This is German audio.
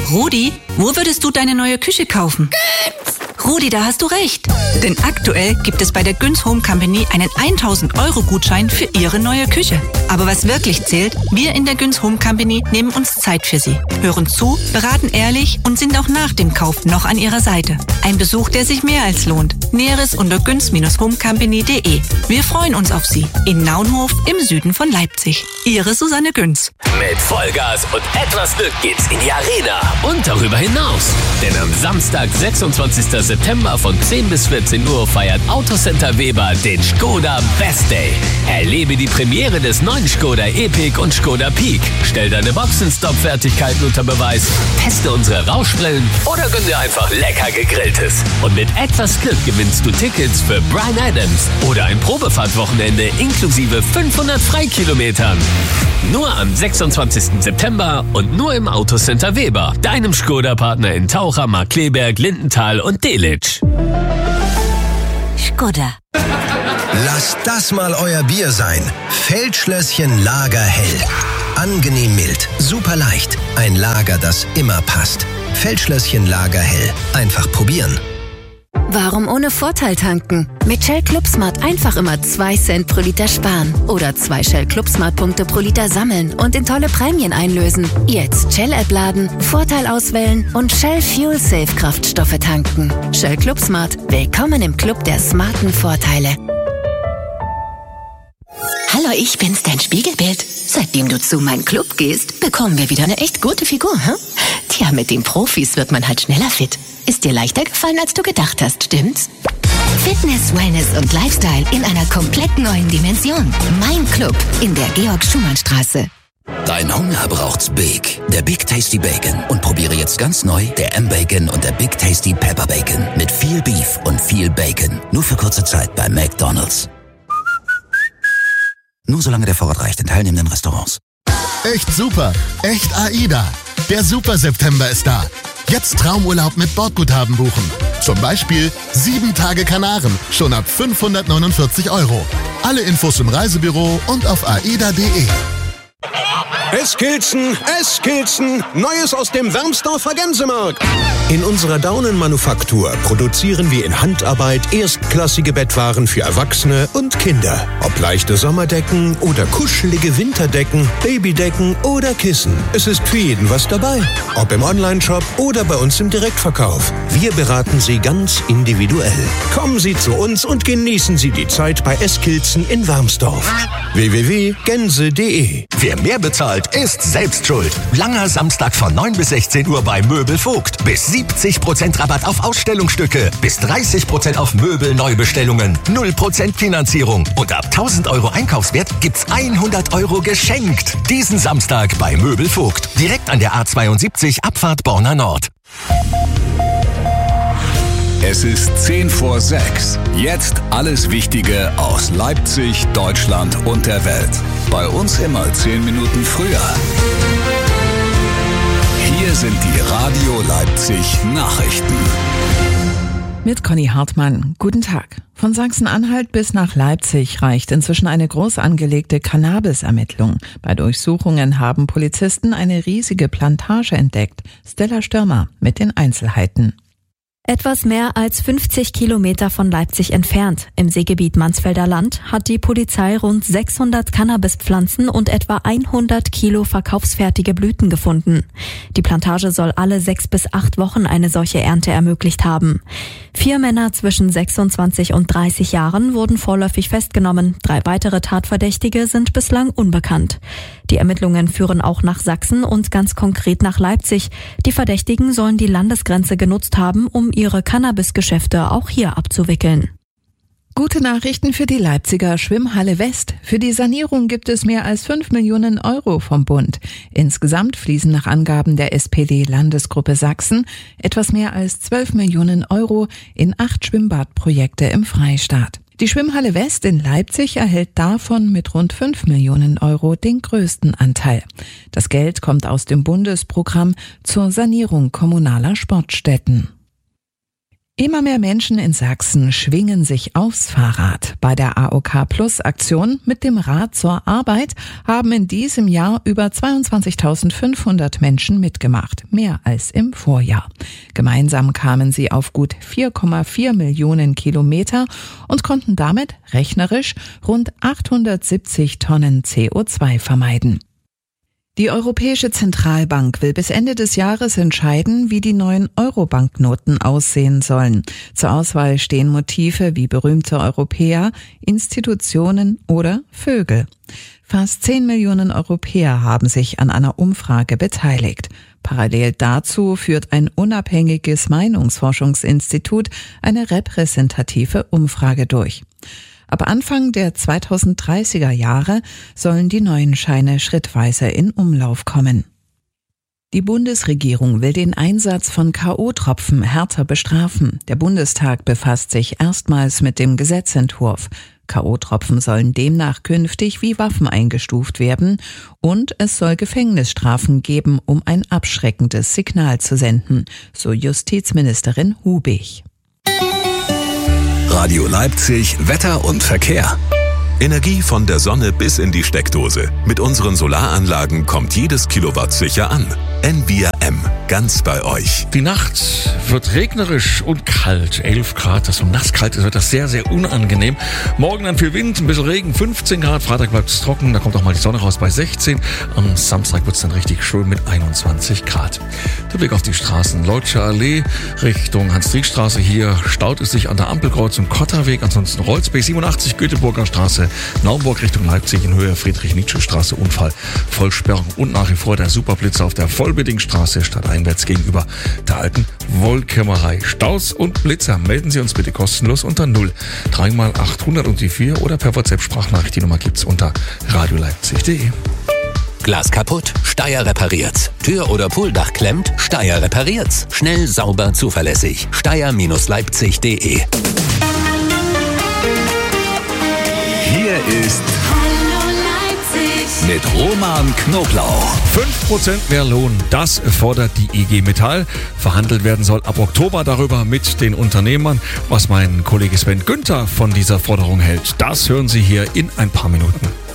Rudi, wo würdest du deine neue Küche kaufen? Rudi, da hast du recht. Denn aktuell gibt es bei der Günz Home Company einen 1.000-Euro-Gutschein für Ihre neue Küche. Aber was wirklich zählt, wir in der Günz Home Company nehmen uns Zeit für Sie, hören zu, beraten ehrlich und sind auch nach dem Kauf noch an Ihrer Seite. Ein Besuch, der sich mehr als lohnt. Näheres unter günz-homecompany.de. Wir freuen uns auf Sie in Naunhof im Süden von Leipzig. Ihre Susanne Günz. Mit Vollgas und etwas Glück geht's in die Arena und darüber hinaus. Denn am Samstag, 26. September von 10 bis 14 Uhr feiert Autocenter Weber den Skoda Best Day. Erlebe die Premiere des neuen Skoda Epic und Skoda Peak. Stell deine Boxenstopp-Fertigkeiten unter Beweis, teste unsere Rauschbrillen oder gönn dir einfach lecker Gegrilltes. Und mit etwas Glück gewinnst du Tickets für Bryan Adams oder ein Probefahrtwochenende inklusive 500 Freikilometern. Nur am 26. September und nur im Autocenter Weber, deinem Skoda-Partner in Taucher, Markkleeberg, Lindenthal und Delitzsch. Skoda. Lasst das mal euer Bier sein. Feldschlösschen Lager hell. Angenehm mild, super leicht. Ein Lager, das immer passt. Feldschlösschen Lager hell. Einfach probieren. Warum ohne Vorteil tanken? Mit Shell ClubSmart einfach immer 2 Cent pro Liter sparen. Oder 2 Shell ClubSmart-Punkte pro Liter sammeln und in tolle Prämien einlösen. Jetzt Shell-App laden, Vorteil auswählen und Shell Fuel Safe Kraftstoffe tanken. Shell ClubSmart. Willkommen im Club der smarten Vorteile. Hallo, ich bin's, dein Spiegelbild. Seitdem du zu meinem Club gehst, bekommen wir wieder eine echt gute Figur, hm? Tja, mit den Profis wird man halt schneller fit. Ist dir leichter gefallen, als du gedacht hast, stimmt's? Fitness, Wellness und Lifestyle in einer komplett neuen Dimension. Mein Club in der Georg-Schumann-Straße. Dein Hunger braucht's Big. Der Big Tasty Bacon. Und probiere jetzt ganz neu der M-Bacon und der Big Tasty Pepper Bacon. Mit viel Beef und viel Bacon. Nur für kurze Zeit bei McDonald's. Nur solange der Vorrat reicht in teilnehmenden Restaurants. Echt super. Echt AIDA. Der Super September ist da. Jetzt Traumurlaub mit Bordguthaben buchen. Zum Beispiel 7 Tage Kanaren, schon ab 549 €. Alle Infos im Reisebüro und auf aida.de. Eskilzen, Neues aus dem Wermsdorfer Gänsemarkt. In unserer Daunenmanufaktur produzieren wir in Handarbeit erstklassige Bettwaren für Erwachsene und Kinder. Ob leichte Sommerdecken oder kuschelige Winterdecken, Babydecken oder Kissen. Es ist für jeden was dabei. Ob im Onlineshop oder bei uns im Direktverkauf. Wir beraten Sie ganz individuell. Kommen Sie zu uns und genießen Sie die Zeit bei Eskilzen in Wermsdorf. www.gänse.de. Wer mehr bezahlt, ist selbst schuld. Langer Samstag von 9 bis 16 Uhr bei Möbel Vogt. Bis 70% Rabatt auf Ausstellungsstücke. Bis 30% auf Möbelneubestellungen. 0% Finanzierung. Und ab 1.000 € Einkaufswert gibt's 100 € geschenkt. Diesen Samstag bei Möbel Vogt. Direkt an der A72 Abfahrt Borna Nord. Es ist 10 vor 6. Jetzt alles Wichtige aus Leipzig, Deutschland und der Welt. Bei uns immer 10 Minuten früher. Hier sind die Radio Leipzig Nachrichten. Mit Conny Hartmann. Guten Tag. Von Sachsen-Anhalt bis nach Leipzig reicht inzwischen eine groß angelegte Cannabis-Ermittlung. Bei Durchsuchungen haben Polizisten eine riesige Plantage entdeckt. Stella Stürmer mit den Einzelheiten. Etwas mehr als 50 Kilometer von Leipzig entfernt, im Seegebiet Mansfelder Land, hat die Polizei rund 600 Cannabispflanzen und etwa 100 Kilo verkaufsfertige Blüten gefunden. Die Plantage soll alle 6 bis 8 Wochen eine solche Ernte ermöglicht haben. 4 Männer zwischen 26 und 30 Jahren wurden vorläufig festgenommen. 3 weitere Tatverdächtige sind bislang unbekannt. Die Ermittlungen führen auch nach Sachsen und ganz konkret nach Leipzig. Die Verdächtigen sollen die Landesgrenze genutzt haben, um ihre Cannabisgeschäfte auch hier abzuwickeln. Gute Nachrichten für die Leipziger Schwimmhalle West. Für die Sanierung gibt es mehr als 5 Millionen € vom Bund. Insgesamt fließen nach Angaben der SPD-Landesgruppe Sachsen etwas mehr als 12 Millionen € in 8 Schwimmbadprojekte im Freistaat. Die Schwimmhalle West in Leipzig erhält davon mit rund 5 Millionen € den größten Anteil. Das Geld kommt aus dem Bundesprogramm zur Sanierung kommunaler Sportstätten. Immer mehr Menschen in Sachsen schwingen sich aufs Fahrrad. Bei der AOK Plus Aktion mit dem Rad zur Arbeit haben in diesem Jahr über 22.500 Menschen mitgemacht, mehr als im Vorjahr. Gemeinsam kamen sie auf gut 4,4 Millionen Kilometer und konnten damit rechnerisch rund 870 Tonnen CO2 vermeiden. Die Europäische Zentralbank will bis Ende des Jahres entscheiden, wie die neuen Euro-Banknoten aussehen sollen. Zur Auswahl stehen Motive wie berühmte Europäer, Institutionen oder Vögel. Fast 10 Millionen Europäer haben sich an einer Umfrage beteiligt. Parallel dazu führt ein unabhängiges Meinungsforschungsinstitut eine repräsentative Umfrage durch. Ab Anfang der 2030er Jahre sollen die neuen Scheine schrittweise in Umlauf kommen. Die Bundesregierung will den Einsatz von K.O.-Tropfen härter bestrafen. Der Bundestag befasst sich erstmals mit dem Gesetzentwurf. K.O.-Tropfen sollen demnach künftig wie Waffen eingestuft werden und es soll Gefängnisstrafen geben, um ein abschreckendes Signal zu senden, so Justizministerin Hubig. Radio Leipzig, Wetter und Verkehr. Energie von der Sonne bis in die Steckdose. Mit unseren Solaranlagen kommt jedes Kilowatt sicher an. NBRM, ganz bei euch. Die Nacht wird regnerisch und kalt. 11 Grad, das so nasskalt ist, wird das sehr, sehr unangenehm. Morgen dann viel Wind, ein bisschen Regen, 15 Grad. Freitag bleibt es trocken, da kommt auch mal die Sonne raus bei 16. Am Samstag wird es dann richtig schön mit 21 Grad. Der Blick auf die Straßen. Leutscher Allee Richtung Hans-Dieck-Straße. Hier staut es sich an der Ampelkreuzung Kotterweg. Ansonsten Rolsbeek 87, Göteborger Straße. Naumburg Richtung Leipzig in Höhe Friedrich-Nietzsche-Straße Unfall. Vollsperrung und nach wie vor der Superblitzer auf der Vollbedingstraße stadteinwärts gegenüber der alten Wollkämmerei. Staus und Blitzer melden Sie uns bitte kostenlos unter 0 3x800 und die 4 oder per WhatsApp-Sprachnachricht. Die Nummer gibt's unter radioleipzig.de. Glas kaputt? Steyr repariert's. Tür oder Pooldach klemmt? Steyr repariert's. Schnell, sauber, zuverlässig. Steyr-leipzig.de. Hier ist mit Roman Knoblauch. 5% mehr Lohn, das fordert die IG Metall. Verhandelt werden soll ab Oktober darüber mit den Unternehmern. Was mein Kollege Sven Günther von dieser Forderung hält, das hören Sie hier in ein paar Minuten.